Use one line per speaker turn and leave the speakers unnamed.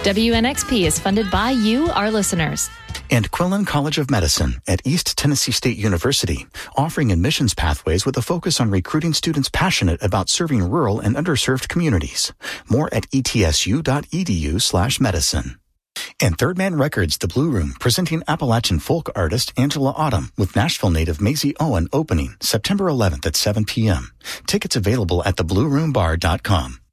WNXP is funded by you, our listeners.
And Quillen College of Medicine at East Tennessee State University, offering admissions pathways with a focus on recruiting students passionate about serving rural and underserved communities. More at etsu.edu/medicine. And Third Man Records, The Blue Room, presenting Appalachian folk artist Angela Autumn with Nashville native Maisie Owen opening September 11th at 7 p.m. Tickets available at theblueroombar.com.